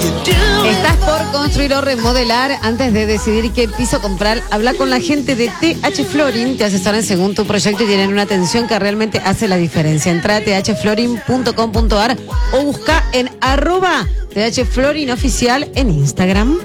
¿Estás por construir o remodelar? Antes de decidir qué piso comprar, habla con la gente de TH Flooring. Te asesoran según tu proyecto y tienen una atención que realmente hace la diferencia. Entra a thflooring.com.ar o busca en @thflooringoficial en Instagram.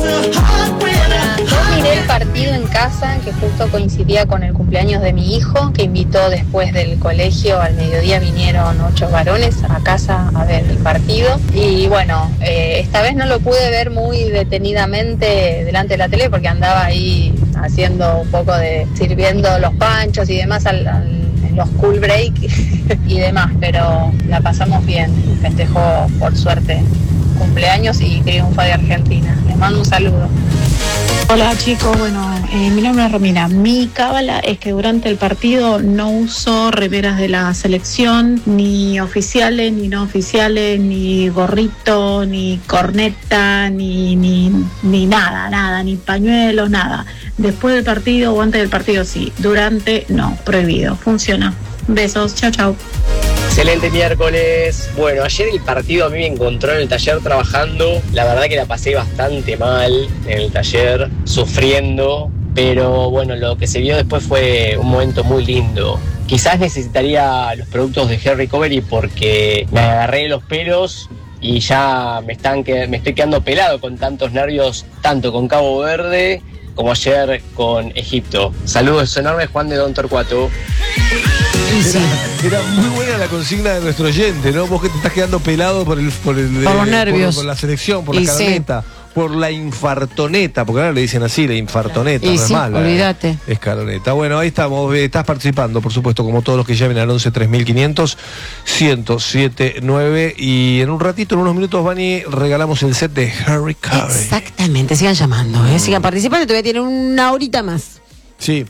Yo miré el partido en casa, que justo coincidía con el cumpleaños de mi hijo, que invitó después del colegio. Al mediodía vinieron 8 varones a casa a ver el partido. Y bueno, esta vez no lo pude ver muy detenidamente delante de la tele porque andaba ahí haciendo un poco de sirviendo los panchos y demás en los cool break y demás, pero la pasamos bien. Festejó, por suerte, cumpleaños y triunfo de Argentina. Les mando un saludo. Hola chicos, bueno, mi nombre es Romina. Mi cábala es que durante el partido no uso remeras de la selección, ni oficiales, ni no oficiales, ni gorrito, ni corneta, ni nada, ni pañuelos, nada. Después del partido o antes del partido sí, durante no, prohibido. Funciona. Besos, chao, chao. Excelente miércoles. Bueno, ayer el partido a mí me encontró en el taller trabajando. La verdad que la pasé bastante mal en el taller, sufriendo. Pero bueno, lo que se vio después fue un momento muy lindo. Quizás necesitaría los productos de Hair Recovery porque me agarré los pelos y ya me estoy quedando pelado con tantos nervios, tanto con Cabo Verde como ayer con Egipto. Saludos enormes, Juan de Don Torcuato. Era muy buena la consigna de nuestro oyente, ¿no? Vos que te estás quedando pelado por los nervios, por la selección, por la escaloneta, por la infartoneta, porque ahora le dicen así, la infartoneta, no es mala. Olvídate. Escaloneta. Bueno, ahí estamos, estás participando, por supuesto, como todos los que llamen al 11 3500 1079 y en un ratito, en unos minutos, Vani, regalamos el set de Harry Carey. Exactamente, sigan llamando, sigan participando, todavía tienen una horita más. Sí,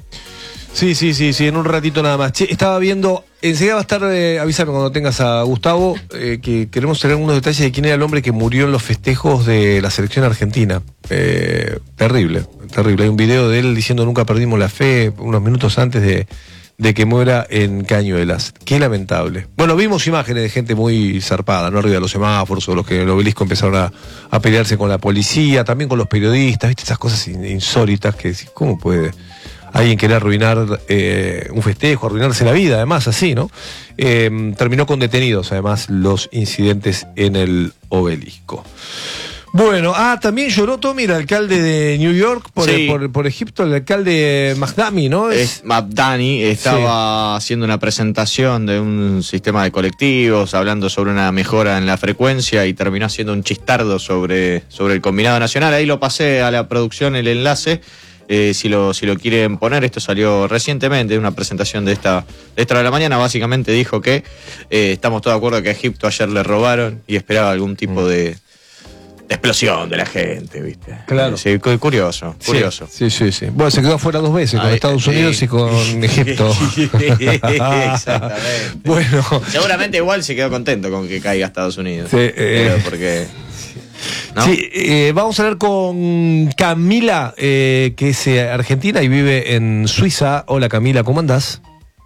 en un ratito nada más. Che, estaba viendo, enseguida va a estar, avísame cuando tengas a Gustavo, que queremos tener algunos detalles de quién era el hombre que murió en los festejos de la selección argentina. Terrible. Hay un video de él diciendo nunca perdimos la fe, unos minutos antes de que muera en Cañuelas. Qué lamentable. Bueno, vimos imágenes de gente muy zarpada, ¿no? Arriba de los semáforos, o los que en el Obelisco empezaron a pelearse con la policía, también con los periodistas, ¿viste? Esas cosas insólitas que decís, ¿cómo puede alguien querer arruinar un festejo, arruinarse la vida, además, así, ¿no? Terminó con detenidos, además, los incidentes en el Obelisco. Bueno, también lloró Tommy, el alcalde de New York, por Egipto, el alcalde Mamdani, ¿no? Mamdani estaba haciendo una presentación de un sistema de colectivos, hablando sobre una mejora en la frecuencia y terminó haciendo un chistardo sobre el combinado nacional. Ahí lo pasé a la producción, el enlace. Si lo quieren poner, esto salió recientemente, una presentación de esta de la mañana. Básicamente dijo que estamos todos de acuerdo que a Egipto ayer le robaron y esperaba algún tipo de explosión de la gente, ¿viste? Claro. Sí, curioso. Sí. Bueno, se quedó afuera 2 veces, con Estados Unidos y con Egipto. Exactamente. Bueno. Seguramente igual se quedó contento con que caiga Estados Unidos. Sí, porque... ¿no? Sí, vamos a hablar con Camila, que es argentina y vive en Suiza. Hola Camila, ¿cómo andás?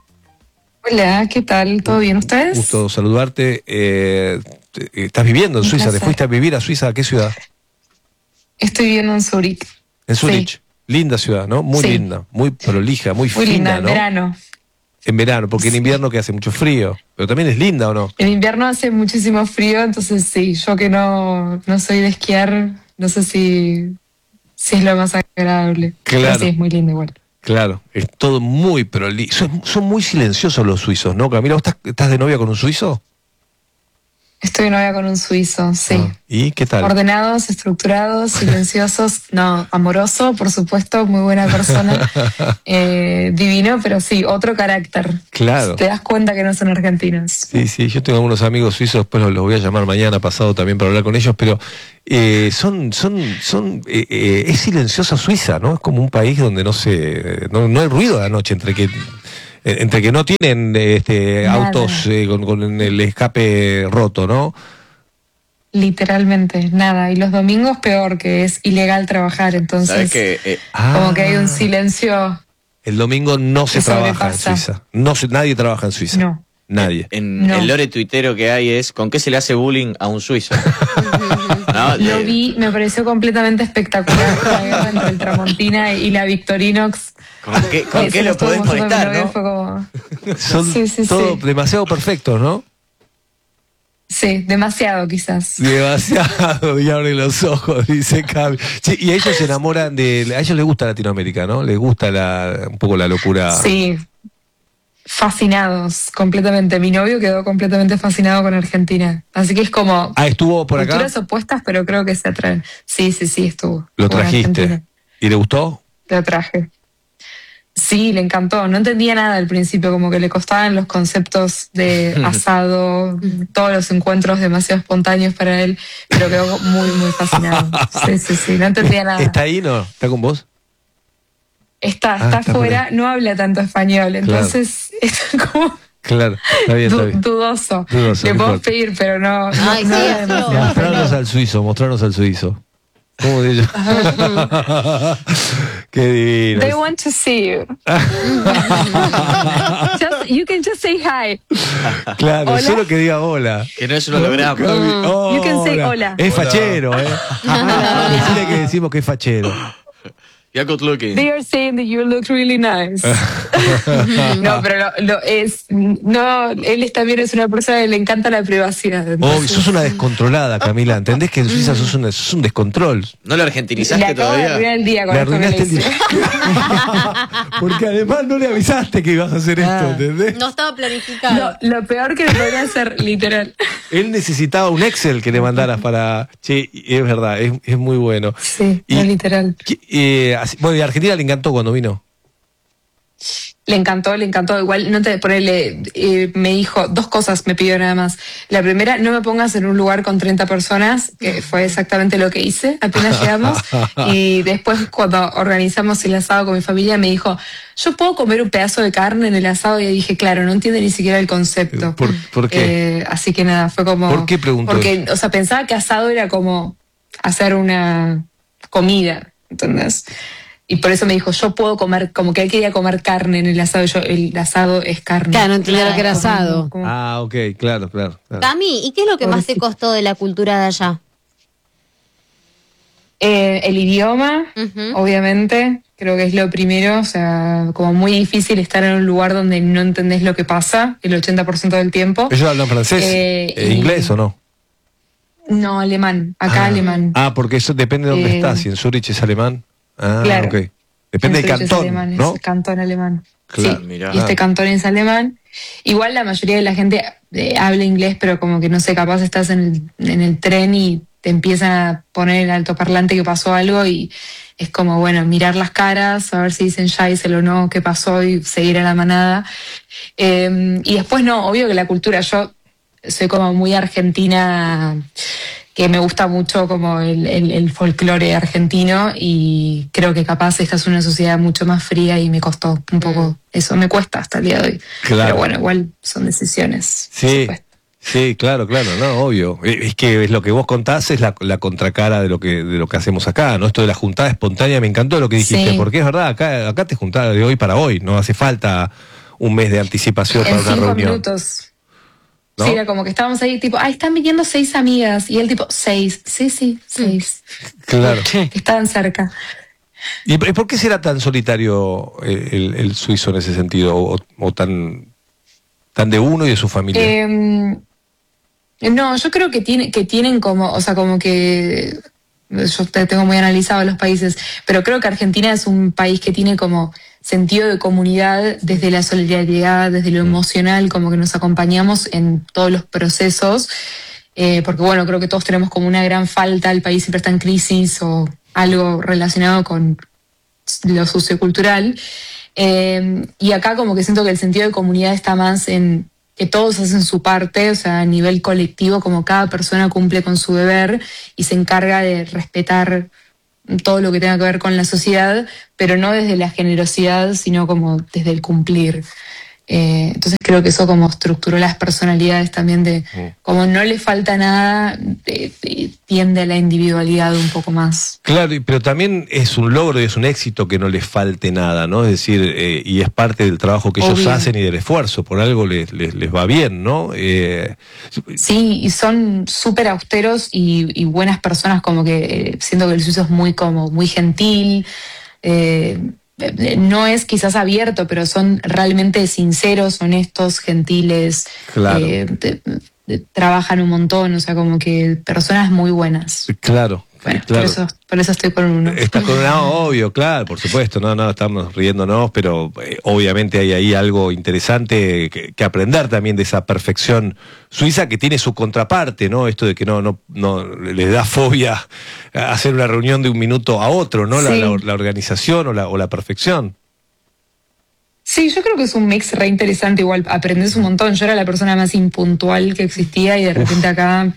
Hola, ¿qué tal? ¿Todo bien ustedes? Gusto saludarte. ¿Estás viviendo en Suiza? ¿Te fuiste a vivir a Suiza? ¿A qué ciudad? Estoy viviendo en Zúrich. En Zúrich. Sí. Linda ciudad, ¿no? Muy linda, muy prolija, muy fina, linda, en ¿no? verano. En verano, porque en invierno que hace mucho frío. Pero también es linda, ¿o no? En invierno hace muchísimo frío, entonces sí, yo que no soy de esquiar, no sé si es lo más agradable. Claro. Pero sí, es muy lindo igual. Claro, es todo muy prolijo. Son muy silenciosos los suizos, ¿no, Camila? ¿Vos estás de novia con un suizo? Estoy de novia con un suizo, sí. ¿Y qué tal? Ordenados, estructurados, silenciosos, no, amoroso, por supuesto, muy buena persona, divino, pero sí, otro carácter. Claro. Te das cuenta que no son argentinos. Sí, yo tengo algunos amigos suizos, después los voy a llamar mañana pasado también para hablar con ellos, pero es silenciosa Suiza, ¿no? Es como un país donde no hay ruido a la noche, entre que no tienen autos con el escape roto, ¿no? Literalmente, nada. Y los domingos peor, que es ilegal trabajar, entonces ¿sabes qué? Como que hay un silencio. El domingo no se trabaja en Suiza. Nadie trabaja en Suiza. No. Nadie. No. El lore tuitero que hay es ¿con qué se le hace bullying a un suizo? ¿No? Lo vi, me pareció completamente espectacular la guerra entre el Tramontina y la Victorinox. ¿Con qué lo podés molestar, no? Fue como... Son Sí. todo demasiado perfectos, ¿no? Sí, demasiado quizás. Demasiado, y abre los ojos, dice Cami. Sí, y ellos se enamoran a ellos les gusta Latinoamérica, ¿no? Les gusta un poco la locura. Sí, fascinados completamente. Mi novio quedó completamente fascinado con Argentina. Así que es como ¿Estuvo por acá? culturas opuestas, pero creo que se atraen. Sí, estuvo. Lo Estuvo en trajiste. Argentina. ¿Y le gustó? Lo traje. Sí, le encantó. No entendía nada al principio, como que le costaban los conceptos de asado, todos los encuentros demasiado espontáneos para él, pero quedó muy, muy fascinado. Sí, no entendía nada. ¿Está ahí, no? ¿Está con vos? Está está afuera, por no habla tanto español, entonces está como Claro, está bien, está bien. dudoso. Dudoso, Le no puedo importa. pedir, pero no. Ay, no sí, demasiado. Mostrarnos al suizo. ¿Cómo dice? Qué divino. They want to see you. You can just say hi. Claro, Hola. solo que diga hola. Que no es un holograma. You can say hola. Es fachero, ¿eh? Decirle que decimos que es fachero. You're good looking. They are saying that you look really nice. No, pero él también es una persona que le encanta la privacidad. Oh, entonces- sos una descontrolada, Camila. ¿Entendés que en Suiza sos un descontrol? ¿No lo Le argentinizaste acabo de todavía? arruinar el día con Le esto que le arruinaste el hice. día. Porque además no le avisaste que ibas a hacer esto, ¿entendés? No estaba planificado. Lo peor que le podría hacer, literal. Él necesitaba un Excel que le mandaras para... Che, es verdad, es muy bueno. Sí, Y- no, literal. Bueno, y a Argentina le encantó cuando vino. Le encantó. Igual, no te ponerle, me dijo 2 cosas, me pidió nada más. La primera, no me pongas en un lugar con 30 personas, que fue exactamente lo que hice apenas llegamos. Y después, cuando organizamos el asado con mi familia, me dijo, ¿yo puedo comer un pedazo de carne en el asado? Y dije, claro, no entiende ni siquiera el concepto. ¿Por qué? Así que nada, fue como... ¿Por qué preguntó Porque, o sea, pensaba que asado era como hacer una comida, ¿entendés? Y por eso me dijo, yo puedo comer, como que él quería comer carne en el asado. El asado es carne. Claro, no entendía lo que era asado. Ah, ok, claro. Cami, ¿y qué es lo que más te costó de la cultura de allá? El idioma, Ujú. obviamente, creo que es lo primero. O sea, como muy difícil estar en un lugar donde no entendés lo que pasa el 80% del tiempo. ¿Ellos hablan francés? Y- ¿Inglés o no? No, alemán. Acá alemán. Ah, porque eso depende de dónde estás. Si en Zurich es alemán. Ah, Claro. ok. Depende del En Zurich es cantón, alemán, ¿no? es cantón alemán. Claro, Sí, mirá. y este cantón es alemán. Igual la mayoría de la gente habla inglés, pero como que no sé, capaz estás en el tren y te empiezan a poner el altoparlante que pasó algo y es como, bueno, mirar las caras, a ver si dicen Scheissel o no, qué pasó y seguir a la manada. Y después no, obvio que la cultura, yo soy como muy argentina, que me gusta mucho como el folclore argentino y creo que capaz esta es una sociedad mucho más fría y me costó un poco eso, me cuesta hasta el día de hoy. Claro. Pero bueno, igual son decisiones. por Sí, supuesto. sí, claro, no, obvio. Es que lo que vos contás es la contracara de lo que hacemos acá, ¿no? Esto de la juntada espontánea, me encantó lo que dijiste, Sí. porque es verdad, acá te juntás de hoy para hoy, no hace falta un mes de anticipación para En una 5 reunión. minutos. ¿No? Sí, era como que estábamos ahí, tipo, están viniendo 6 amigas. Y él, tipo, 6. Sí, 6. Claro. Estaban cerca. ¿Y por qué será tan solitario el suizo en ese sentido? ¿O tan de uno y de su familia? No, yo creo que tienen como, o sea, como que yo tengo muy analizado los países, pero creo que Argentina es un país que tiene como sentido de comunidad desde la solidaridad, desde lo emocional, como que nos acompañamos en todos los procesos, porque bueno, creo que todos tenemos como una gran falta, el país siempre está en crisis o algo relacionado con lo sociocultural, y acá como que siento que el sentido de comunidad está más en que todos hacen su parte, o sea, a nivel colectivo, como cada persona cumple con su deber y se encarga de respetar todo lo que tenga que ver con la sociedad, pero no desde la generosidad, sino como desde el cumplir. Entonces creo que eso como estructuró las personalidades también de como no le falta nada, tiende a la individualidad un poco más. Claro, pero también es un logro y es un éxito que no les falte nada, ¿no? Es decir, y es parte del trabajo que ellos hacen y del esfuerzo, por algo les va bien, ¿no? Sí, y son súper austeros y buenas personas, como que siento que el suizo es muy gentil, no es quizás abierto, pero son realmente sinceros, honestos, gentiles, Claro. Trabajan un montón, o sea, como que personas muy buenas. Claro. Bueno, claro. por eso estoy con uno. Estás con una, obvio, claro, por supuesto, no, estamos riéndonos, pero obviamente hay ahí algo interesante que aprender también de esa perfección suiza que tiene su contraparte, ¿no? Esto de que no les da fobia hacer una reunión de un minuto a otro, ¿no? Sí. La organización o la perfección. Sí, yo creo que es un mix re interesante, igual aprendes un montón. Yo era la persona más impuntual que existía y de repente acá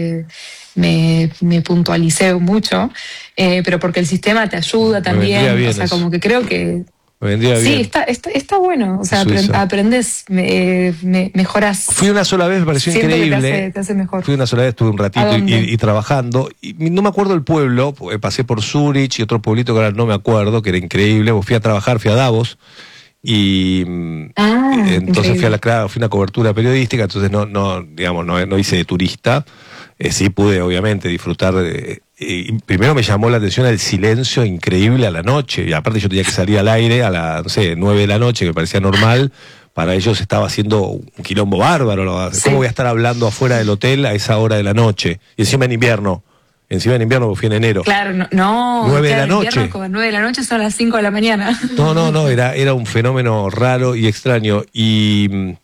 me puntualicé mucho, pero porque el sistema te ayuda también, bien o sea, eso. como que creo que Me vendría sí, bien. está bueno, o sea, Suiza. aprendes, mejoras. Fui una sola vez, me pareció Siento que increíble. te hace mejor. Fui una sola vez, estuve un ratito ¿A dónde? y trabajando. Y no me acuerdo el pueblo, pasé por Zurich y otro pueblito que ahora no me acuerdo, que era increíble. Fui a trabajar, fui a Davos. Y entonces increíble. fui a una cobertura periodística, entonces no hice de turista. Sí pude, obviamente, disfrutar. Y primero me llamó la atención el silencio increíble a la noche. Y aparte yo tenía que salir al aire a las 9 de la noche, que me parecía normal. Para ellos estaba haciendo un quilombo bárbaro. Sí. ¿Cómo voy a estar hablando afuera del hotel a esa hora de la noche? Y encima en invierno. Porque fui en enero. Claro, no. 9 de la claro, invierno, noche. como 9 de la noche son las 5 de la mañana. No, era un fenómeno raro y extraño. Y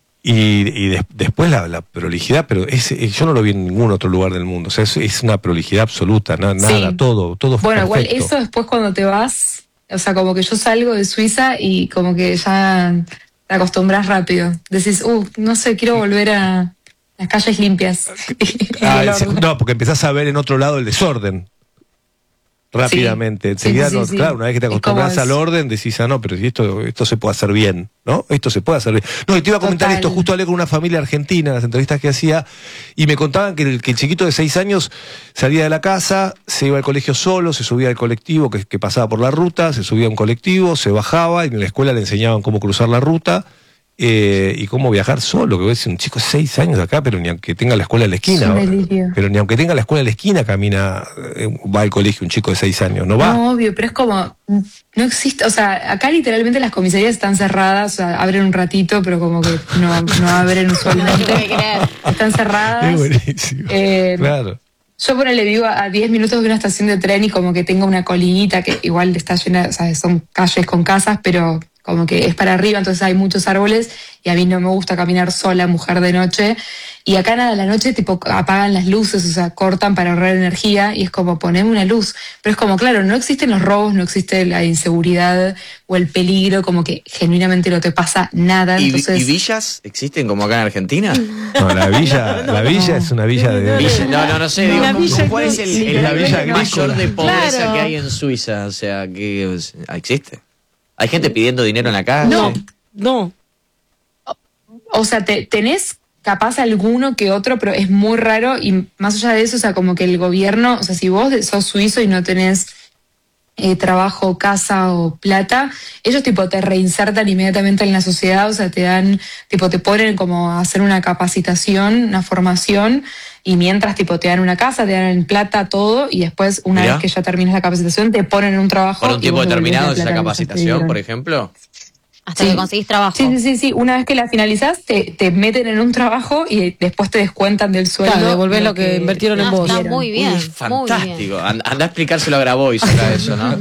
después la prolijidad, pero yo no lo vi en ningún otro lugar del mundo. O sea, es una prolijidad absoluta, nada, Sí. todo fue Bueno, igual perfecto. eso después cuando te vas, o sea, como que yo salgo de Suiza y como que ya te acostumbras rápido. Decís, no sé, quiero volver a las calles limpias. No, porque empezás a ver en otro lado el desorden. Rápidamente. Sí. Enseguida, Sí. claro, una vez que te Es acostumbras como al orden, decís, no, pero si esto se puede hacer bien, ¿no? Esto se puede hacer bien. No, y te iba a comentar Total. esto, justo hablé con una familia argentina en las entrevistas que hacía, y me contaban que el chiquito de 6 años salía de la casa, se iba al colegio solo, se subía al colectivo que pasaba por la ruta, se subía a un colectivo, se bajaba, y en la escuela le enseñaban cómo cruzar la ruta, y cómo viajar solo, que es un chico de 6 años acá, pero ni aunque tenga la escuela en la esquina. Es un delirio. Pero ni aunque tenga la escuela en la esquina, camina, va al colegio un chico de 6 años, ¿no va? No, obvio, pero es como, no existe, o sea, acá literalmente las comisarías están cerradas, o sea, abren un ratito, pero como que no abren usualmente. Están cerradas. Es buenísimo. Claro. Yo ponele vivo a 10 minutos de una estación de tren y como que tengo una colinita que igual está llena, o sea, son calles con casas, pero como que es para arriba, entonces hay muchos árboles y a mí no me gusta caminar sola, mujer de noche. Y acá nada, a la noche tipo apagan las luces, o sea, cortan para ahorrar energía y es como poneme una luz. Pero es como, claro, no existen los robos, no existe la inseguridad o el peligro, como que genuinamente no te pasa nada. ¿Y Entonces, villas existen como acá en Argentina? No, la villa es una villa de... No sé, digo, Una villa ¿cuál es el la villa mayor de pobreza Claro. que hay en Suiza? O sea, que existe. ¿Hay gente pidiendo dinero en la calle? No. o sea, tenés capaz alguno que otro, pero es muy raro y más allá de eso, o sea, como que el gobierno, o sea, si vos sos suizo y no tenés trabajo, casa o plata, ellos tipo te reinsertan inmediatamente en la sociedad, o sea, te dan, tipo te ponen como a hacer una capacitación, una formación y mientras tipo te dan una casa, te dan plata, todo y después una Mirá. vez que ya terminas la capacitación te ponen en un trabajo. ¿Por un y tiempo vos devolvés determinado la esa plata que ya te capacitación, dieron. por ejemplo? Hasta Sí. que conseguís trabajo. Sí. Una vez que la finalizás, te meten en un trabajo y después te descuentan del sueldo. Claro, devolvés lo que invirtieron en Ah, vos. está muy bien. Uy, muy bien. fantástico. Anda a explicárselo a Grabois ahora eso, ¿no?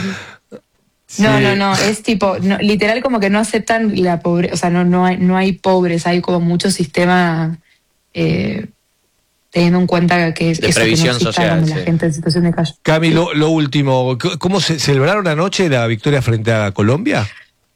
No, es tipo, literal como que no aceptan la pobreza, o sea, no hay pobres, hay como mucho sistema teniendo en cuenta que De eso previsión que no exista social, como sí. la gente en situación de calle. Cami, lo último, ¿cómo se celebraron anoche la victoria frente a Colombia?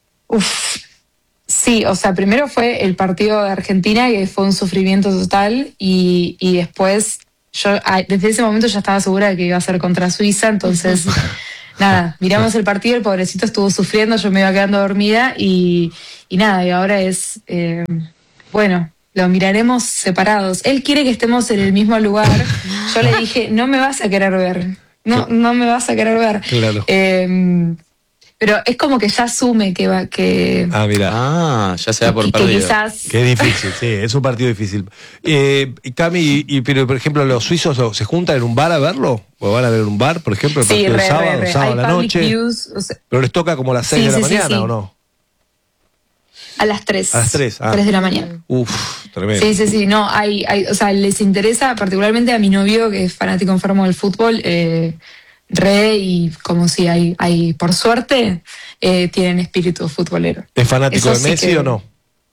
Sí, o sea, primero fue el partido de Argentina que fue un sufrimiento total y después yo desde ese momento ya estaba segura de que iba a ser contra Suiza, entonces nada, miramos el partido, el pobrecito estuvo sufriendo, yo me iba quedando dormida y nada, y ahora es, bueno, lo miraremos separados. Él quiere que estemos en el mismo lugar. Yo le dije, no me vas a querer ver. No me vas a querer ver. Claro. Pero es como que ya asume que va, que. Ah, mira. Ya se da por que perdido. quizás. Qué difícil, sí, es un partido difícil. Cami, pero por ejemplo, ¿los suizos se juntan en un bar a verlo? ¿O van a ver un bar, por ejemplo, el Sí, partido del sábado Hay a la public noche? views, o sea, Pero les toca como a las 6 de la mañana, ¿o no? a las 3. A las 3, 3 de la mañana. Uf, tremendo. Sí, no, o sea, les interesa particularmente a mi novio, que es fanático enfermo del fútbol, y como si hay por suerte, tienen espíritu futbolero. ¿Es fanático Eso de Messi que- o no?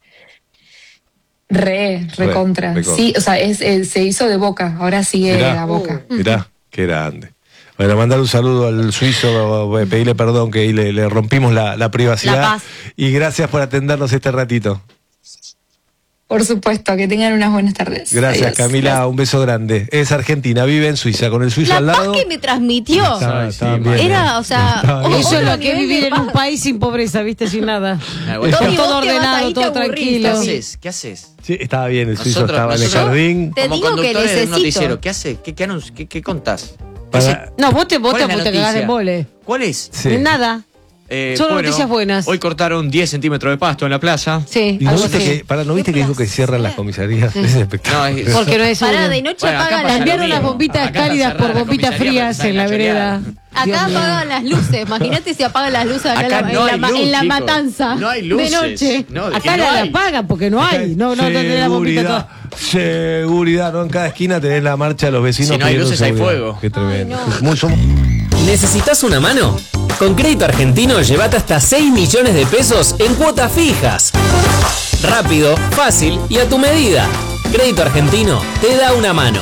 Recontra. Sí, o sea, se hizo de Boca, ahora sigue Mirá. a Boca. Mirá, qué grande. Bueno, mandar un saludo al suizo, pedirle perdón que ahí le rompimos la privacidad. La paz. Y gracias por atendernos este ratito. Por supuesto, que tengan unas buenas tardes. Gracias, Adiós. Camila, un beso grande. Es argentina, vive en Suiza, con el suizo La al paz lado. que me transmitió. Estaban bien, Era, o sea, Estaban bien. Eso es otro lo que es nivel de vivir en un paz. país sin pobreza, ¿viste? Sin nada. Bueno, Tommy, Todo vos que vas ordenado, ahí, todo te aburrís, tranquilo. Tommy. ¿Qué haces? Sí, estaba bien, el suizo Nosotros- estaba en el nosotros- jardín. Te Como digo que conductores de un necesito. noticiero, ¿qué haces? ¿Qué contás? Para- No, vos te ¿Cuál es la cagás de noticia? mole. ¿Cuál es? Sí. Nada. Solo noticias buenas. Hoy cortaron 10 centímetros de pasto en la plaza. Sí, ¿Y no algo viste así. ¿no viste que dijo que cierran las comisarías? Es espectacular. No, es- Porque no es Pará, una. de noche Bueno, acá apagan pasa las lo Cambiaron mismo. las bombitas Acá está cálidas cerrada por la bombitas comisaría, frías pero en la está vereda. Acá Dios mío. apagan las luces. Imagínate si apagan las luces acá, Acá no hay luz, en la chicos. matanza. No hay De luces. noche. No, que Acá no la hay. apagan porque no hay. No tenés la bombita Seguridad, toda. seguridad, ¿no? En cada esquina tenés la marcha de los vecinos. Si no hay pidiendo luces, hay seguridad. fuego. Qué tremendo. Ay, no. Somos ¿Necesitas una mano? Con Crédito Argentino llévate hasta 6 millones de pesos en cuotas fijas. Rápido, fácil y a tu medida. Crédito Argentino te da una mano.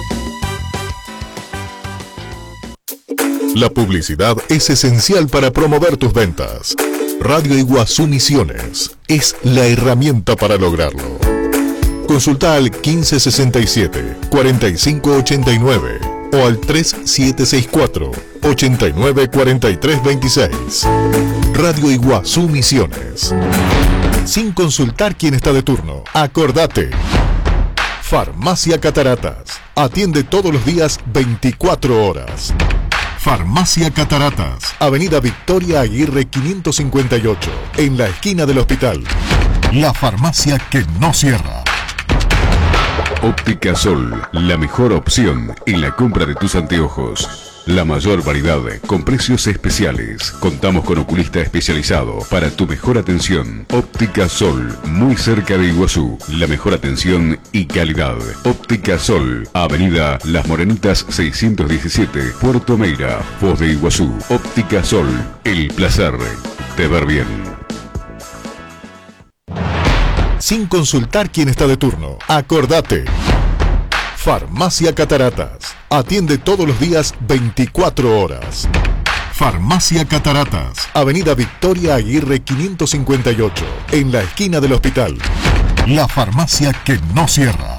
La publicidad es esencial para promover tus ventas. Radio Iguazú Misiones es la herramienta para lograrlo. Consulta al 1567-4589 o al 3764-894326. Radio Iguazú Misiones. Sin consultar quién está de turno, acordate. Farmacia Cataratas. Atiende todos los días 24 horas. Farmacia Cataratas, Avenida Victoria Aguirre 558, en la esquina del hospital. La farmacia que no cierra. Óptica Sol, la mejor opción en la compra de tus anteojos. La mayor variedad con precios especiales. Contamos con oculista especializado para tu mejor atención. Óptica Sol, muy cerca de Iguazú. La mejor atención y calidad. Óptica Sol, Avenida Las Morenitas 617, Puerto Meira, Foz de Iguazú. Óptica Sol, el placer de ver bien. Sin consultar quién está de turno, acordate. Farmacia Cataratas. Atiende todos los días 24 horas. Farmacia Cataratas, Avenida Victoria Aguirre 558, en la esquina del hospital. La farmacia que no cierra.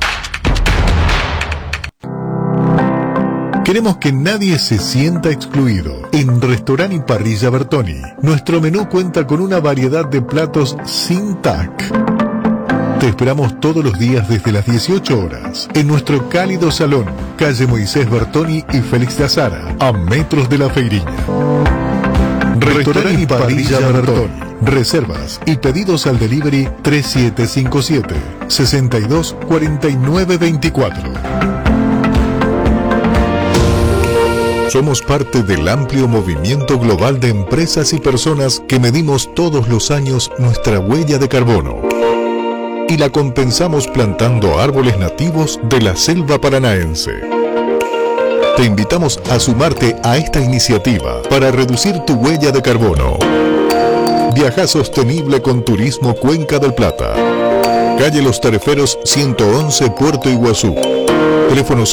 Queremos que nadie se sienta excluido. En Restaurant y Parrilla Bertoni, nuestro menú cuenta con una variedad de platos sin TAC. Te esperamos todos los días desde las 18 horas en nuestro cálido salón, calle Moisés Bertoni y Félix de Azara, a metros de la Feiriña. Restaurant y Parrilla Bertoni. Reservas y pedidos al delivery 3757 62 49 24. Somos parte del amplio movimiento global de empresas y personas que medimos todos los años nuestra huella de carbono y la compensamos plantando árboles nativos de la selva paranaense. Te invitamos a sumarte a esta iniciativa para reducir tu huella de carbono. Viaja sostenible con Turismo Cuenca del Plata. Calle Los Tareferos 111, Puerto Iguazú. Teléfono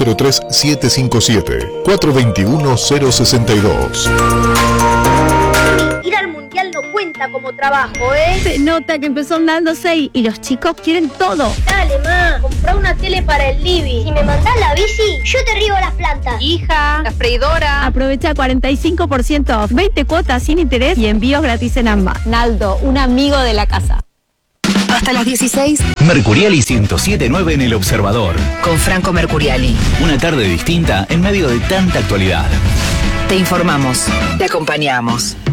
03757-421-062. Ir al mundial no cuenta plata como trabajo, ¿eh? Se nota que empezó andando 6 y los chicos quieren todo. Dale, ma, comprá una tele para el living. Si me mandás la bici, yo te riego las plantas. Hija, la freidora. Aprovecha 45% off, 20 cuotas sin interés y envíos gratis en ambas. Naldo, un amigo de la casa. Hasta las 16. Mercuriali 107.9 en El Observador. Con Franco Mercuriali. Una tarde distinta en medio de tanta actualidad. Te informamos. Te acompañamos.